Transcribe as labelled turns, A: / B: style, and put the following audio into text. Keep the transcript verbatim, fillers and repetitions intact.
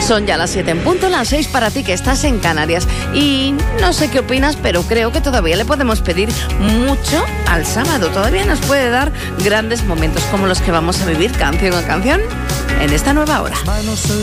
A: Son ya las siete en punto, las seis para ti que estás en Canarias. Y no sé qué opinas, pero creo que todavía le podemos pedir mucho al sábado. Todavía nos puede dar grandes momentos como los que vamos a vivir canción a canción en esta nueva hora.